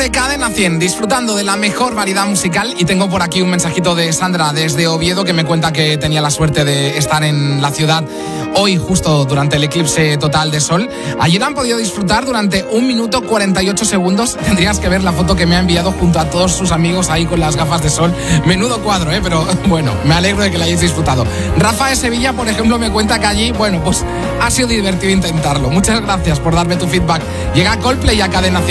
de Cadena 100, disfrutando de la mejor variedad musical. Y tengo por aquí un mensajito de Sandra desde Oviedo que me cuenta que tenía la suerte de estar en la ciudad hoy justo durante el eclipse total de sol. Ayer han podido disfrutar durante 1 minuto 48 segundos. Tendrías que ver la foto que me ha enviado junto a todos sus amigos ahí con las gafas de sol. Menudo cuadro, pero bueno, me alegro de que la hayáis disfrutado. Rafa de Sevilla, por ejemplo, me cuenta que allí, bueno, pues ha sido divertido intentarlo. Muchas gracias por darme tu feedback. Llega Coldplay a Cadena 100.